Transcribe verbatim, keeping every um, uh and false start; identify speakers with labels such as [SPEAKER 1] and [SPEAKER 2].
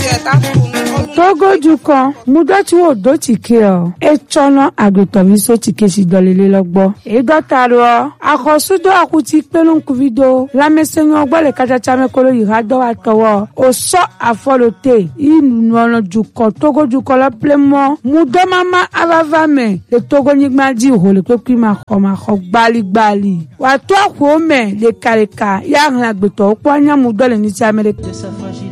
[SPEAKER 1] Togo jukan mudoti wo do tike o e chono agbeto mi so tike si dolele logbo e dotaro akosudo akuti pelun kuvido la mesenyo ogbole kachacha mekolo irado atowo o so afolote inu ono jukan Togo jukan la plemo mudo mama avavame le Togo nigma di ho le pepi ma ko ma ko gbali gbali wa to ko me le kareka ya agbeto opo anya mudo le ni ti America.